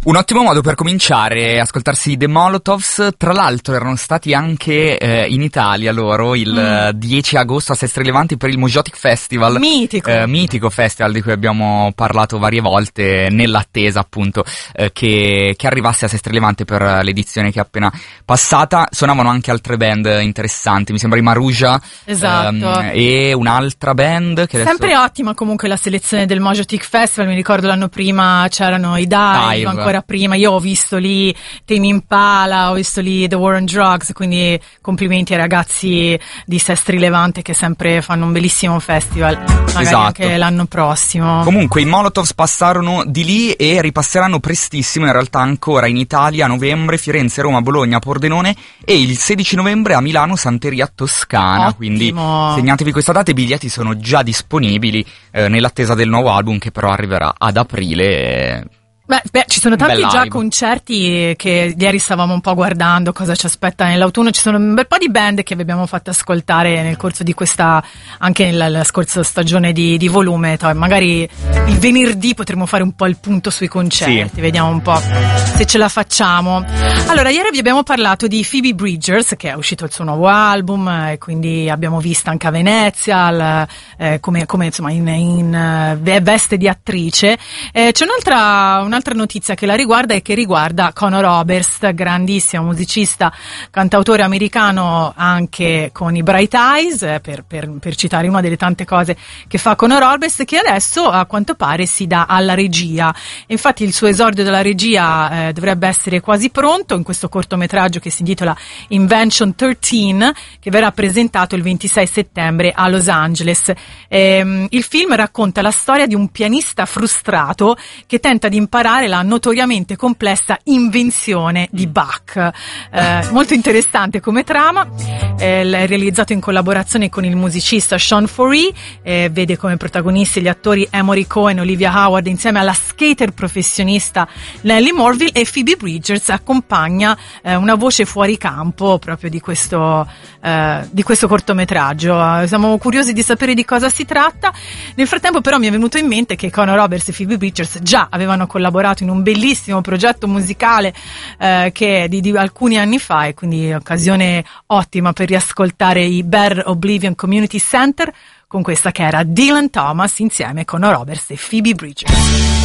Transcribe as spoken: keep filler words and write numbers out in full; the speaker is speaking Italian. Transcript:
Un ottimo modo per cominciare a ascoltarsi The Molotovs. Tra l'altro erano stati anche eh, in Italia loro il mm. dieci agosto a Sestri Levanti per il Mojotic Festival. Mitico. Eh, mitico festival di cui abbiamo parlato varie volte, nell'attesa appunto eh, che, che arrivasse a Sestri Levanti per l'edizione che è appena passata. Suonavano anche altre band interessanti, mi sembra i Maruja. Esatto. Ehm, e un'altra band che sempre adesso... ottima comunque la selezione del Mojotic Festival. Mi ricordo l'anno prima c'erano i Dive, Dive. ancora prima io ho visto lì Tame Impala, ho visto lì The War on Drugs, quindi complimenti ai ragazzi di Sestri Levante che sempre fanno un bellissimo festival, magari esatto. anche l'anno prossimo. Comunque i Molotovs passarono di lì e ripasseranno prestissimo, in realtà ancora in Italia a novembre, Firenze, Roma, Bologna, Pordenone e il sedici novembre a Milano, Santeria Toscana. Ottimo. Quindi segnatevi questa data, i biglietti sono già disponibili eh, nell'attesa del nuovo album che però arriverà ad aprile. Beh, beh, ci sono tanti già live. Concerti che ieri stavamo un po' guardando cosa ci aspetta nell'autunno. Ci sono un bel po' di band che vi abbiamo fatto ascoltare nel corso di questa, anche nella scorsa stagione di, di volume. Magari il venerdì potremo fare un po' il punto sui concerti, sì. Vediamo un po' se ce la facciamo. Allora, ieri vi abbiamo parlato di Phoebe Bridgers, che è uscito il suo nuovo album e quindi abbiamo visto anche a Venezia al, eh, come, come insomma in, in uh, veste di attrice. Eh, c'è un'altra un'altra notizia che la riguarda e che riguarda Conor Oberst, grandissimo musicista, cantautore americano anche con i Bright Eyes, eh, per, per, per citare una delle tante cose che fa Conor Oberst, che adesso a quanto pare si dà alla regia. Infatti il suo esordio della regia eh, dovrebbe essere quasi pronto in questo cortometraggio che si intitola Invention tredici, che verrà presentato il ventisei settembre a Los Angeles. Ehm, il film racconta la storia di un pianista frustrato che tenta di imparare la notoriamente complessa invenzione di Bach. Eh, molto interessante come trama, eh, è realizzato in collaborazione con il musicista Sean Foree, eh, vede come protagonisti gli attori Emory Cohen e Olivia Howard insieme alla skater professionista Nellie Morville, e Phoebe Bridgers accompagna eh, una voce fuori campo proprio di questo, eh, di questo cortometraggio. Siamo curiosi di sapere di cosa si tratta. Nel frattempo però mi è venuto in mente che Conor Oberst e Phoebe Bridgers già avevano collaborato in un bellissimo progetto musicale eh, che di, di alcuni anni fa, e quindi occasione ottima per riascoltare i Better Oblivion Community Center con questa che era Dylan Thomas insieme con Conor Oberst e Phoebe Bridgers.